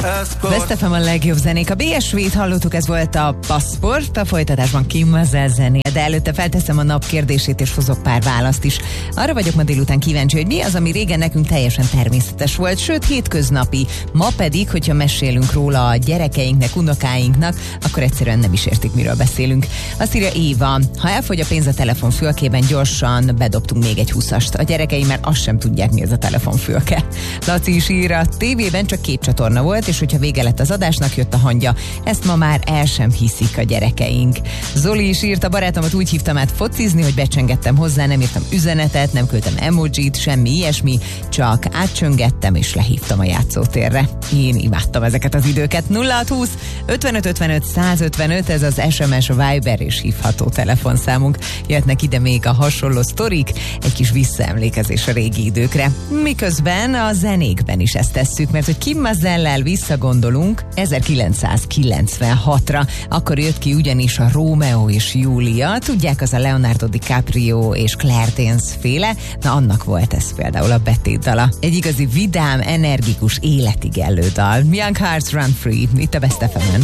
Best FM a legjobb zenék. A BSV-t hallottuk, ez volt a Passport, a folytatásban Kim Mazzel zenél, de előtte felteszem a nap kérdését és hozok pár választ is. Arra vagyok ma délután kíváncsi, hogy mi az, ami régen nekünk teljesen természetes volt, sőt hétköznapi. Ma pedig, hogyha mesélünk róla a gyerekeinknek, unokáinknak, akkor egyszerűen nem is értik, miről beszélünk. Azt írja Éva, ha elfogy a pénz a telefonfülkében, gyorsan bedobtunk még egy 20-ast. A gyerekeim már azt sem tudják, mi ez a telefonfülke. Laci is ír, a tévében csak 2 csatorna volt, és hogyha vége lett az adásnak, jött a hangja. Ezt ma már el sem hiszik a gyerekeink. Zoli is írt, a barátomat úgy hívtam át focizni, hogy becsengettem hozzá, nem írtam üzenetet, nem küldtem emojit, semmi ilyesmi, csak átcsöngettem és lehívtam a játszótérre. Én imádtam ezeket az időket. 0620 55 55 155, ez az SMS, Viber és hívható telefonszámunk. Jöhetnek ide még a hasonló sztorik, egy kis visszaemlékezés a régi időkre. Miközben a zenékben is ezt tesszük, mert hogy Kim Mazzellel visszagondolunk 1996-ra. Akkor jött ki ugyanis a Rómeó és Júlia, tudják, az a Leonardo DiCaprio és Claire Danes féle, na annak volt ez például a betétdala. Egy igazi vidám, energikus, életigellő dal. Young Hearts Run Free, itt a Best FM-en.